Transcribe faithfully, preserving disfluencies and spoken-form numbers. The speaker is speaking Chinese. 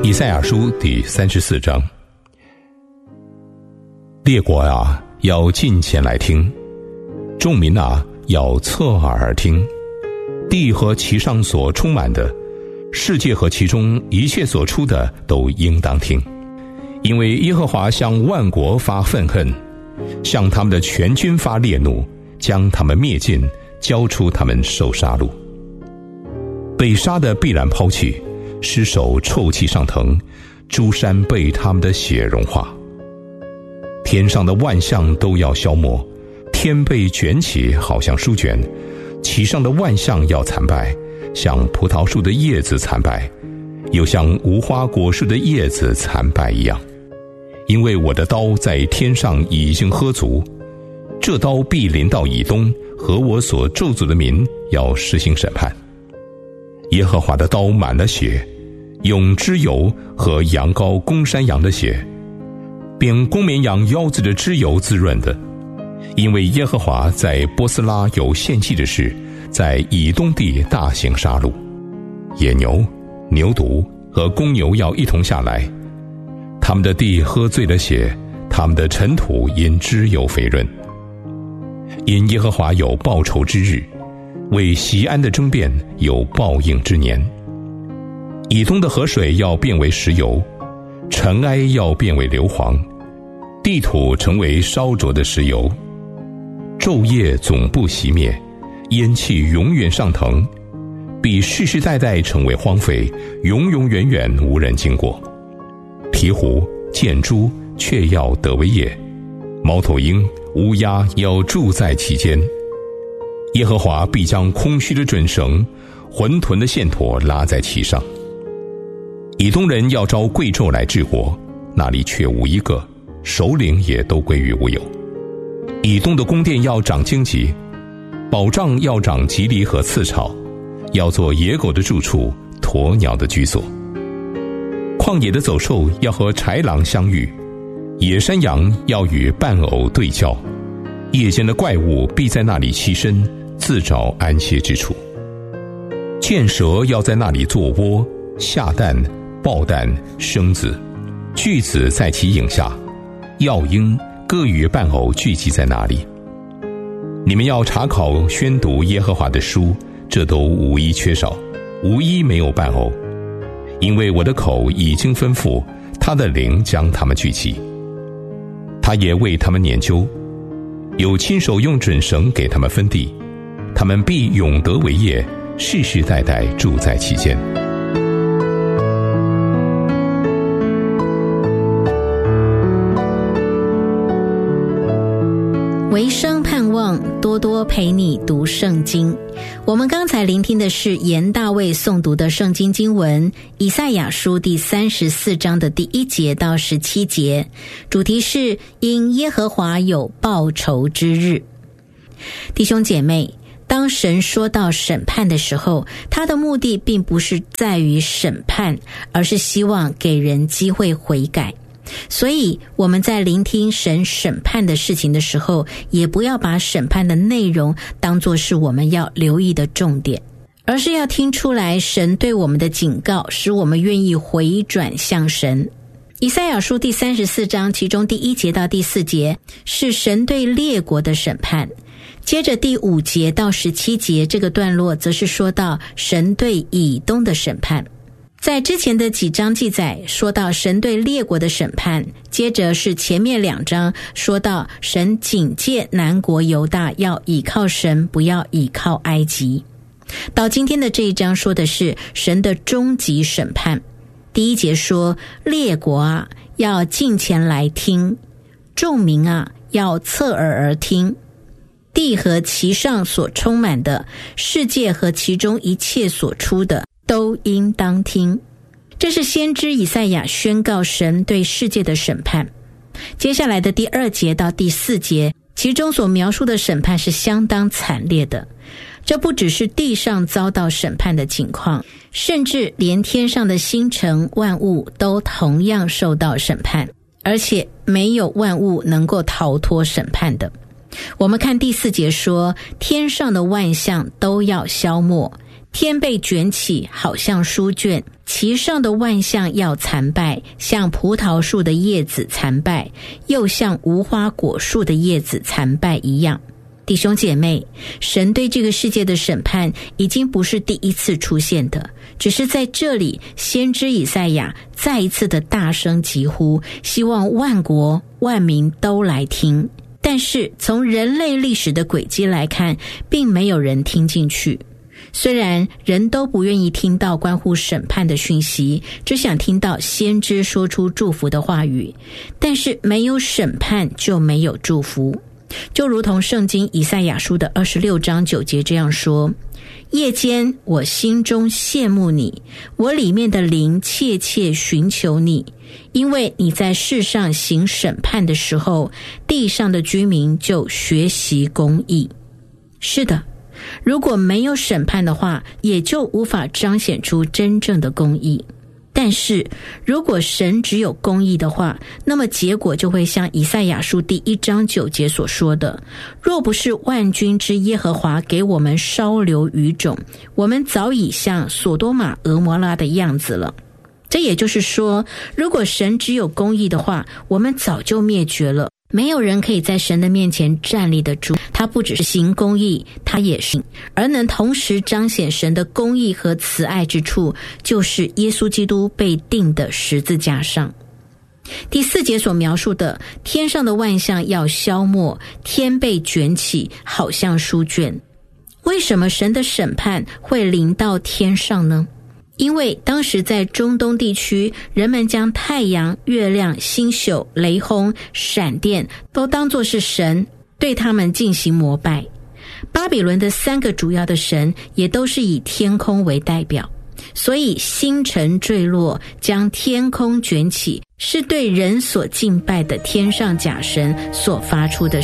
以赛亚书第三十四章。列国啊，要近前来听；众民啊，要侧耳而听。地和其上所充满的，世界和其中一切所出的，都应当听。因为耶和华向万国发愤恨，向他们的全军发烈怒，将他们灭尽，交出他们受杀戮。被杀的必然抛弃，尸首臭气上腾，诸山被他们的血融化。天上的万象都要消没，天被卷起，好像书卷，其上的万象要残败，像葡萄树的叶子残败，又像无花果树的叶子残败一样。因为我的刀在天上已经喝足，这刀必临到以东，和我所咒诅的民要施行审判。耶和华的刀满了血，用脂油和羊羔公山羊的血，并公绵羊腰子的脂油滋润的。因为耶和华在波斯拉有献祭的事，在以东地大行杀戮，野牛、牛犊和公牛要一同下来，他们的地喝醉了血，他们的尘土因脂油肥润。因耶和华有报仇之日，为锡安的争辩有报应之年。以东的河水要变为石油，尘埃要变为硫磺，地土成为烧灼的石油。昼夜总不熄灭，烟气永远上腾，必世世代代成为荒废，永永远远无人经过。鹈鹕、箭猪却要得为业，猫头鹰、乌鸦要住在其间。耶和华必将空虚的准绳、混沌的线砣拉在其上。以东人要招贵胄来治国，那里却无一个，首领也都归于无有。以东的宫殿要长荆棘，保障要长棘藜和刺草，要做野狗的住处，鸵鸟的居所。旷野的走兽要和豺狼相遇，野山羊要与伴偶对叫，夜间的怪物必在那里栖身，自找安歇之处。箭蛇要在那里做窝，下蛋、抱蛋、生子，巨子在其影下，药鹰各与伴偶聚集在那里。你们要查考宣读耶和华的书，这都无一缺少，无一没有伴偶。因为我的口已经吩咐，他的灵将他们聚集，他也为他们研究，有亲手用准绳给他们分地，他们必永得为业，世世代代住在其间。 维生盼望多多陪你读圣经。我们刚才聆听的是严大卫诵读的圣经经文，以赛亚书第三十四章的第一节到十七节，主题是因耶和华有报仇之日。弟兄姐妹，当神说到审判的时候，他的目的并不是在于审判，而是希望给人机会悔改。所以我们在聆听神审判的事情的时候，也不要把审判的内容当作是我们要留意的重点，而是要听出来神对我们的警告，使我们愿意回转向神。以赛亚书第三十四章其中第一节到第四节是神对列国的审判，接着第五节到十七节这个段落则是说到神对以东的审判。在之前的几章记载说到神对列国的审判，接着是前面两章说到神警戒南国犹大要倚靠神，不要倚靠埃及。到今天的这一章说的是神的终极审判。第一节说，列国啊，要近前来听，众民啊，要侧耳而听。地和其上所充满的，世界和其中一切所出的，都应当听。这是先知以赛亚宣告神对世界的审判。接下来的第二节到第四节，其中所描述的审判是相当惨烈的。这不只是地上遭到审判的情况，甚至连天上的星辰万物都同样受到审判，而且没有万物能够逃脱审判的。我们看第四节说，天上的万象都要消没， 天被卷起，好像书卷，其上的万象要残败，像葡萄树的叶子残败，又像无花果树的叶子残败一样。弟兄姐妹，神对这个世界的审判已经不是第一次出现的，只是在这里先知以赛亚再一次的大声疾呼，希望万国万民都来听。但是从人类历史的轨迹来看，并没有人听进去。虽然人都不愿意听到关乎审判的讯息，只想听到先知说出祝福的话语，但是没有审判就没有祝福。就如同圣经以赛亚书的二十六章九节这样说，夜间我心中羡慕你，我里面的灵切切寻求你，因为你在世上行审判的时候，地上的居民就学习公义。是的，如果没有审判的话，也就无法彰显出真正的公义。但是如果神只有公义的话，那么结果就会像以赛亚书第一章九节所说的，若不是万军之耶和华给我们稍留余种，我们早已像索多玛俄摩拉的样子了。这也就是说，如果神只有公义的话，我们早就灭绝了。没有人可以在神的面前站立得住，他不只是行公义，他也是，而能同时彰显神的公义和慈爱之处，就是耶稣基督被钉的十字架上。第四节所描述的天上的万象要消没，天被卷起，好像书卷。为什么神的审判会临到天上呢？因为当时在中东地区，人们将太阳、月亮、星宿、雷轰、闪电都当作是神，对他们进行膜拜。巴比伦的三个主要的神也都是以天空为代表，所以星辰坠落，将天空卷起，是对人所敬拜的天上假神所发出的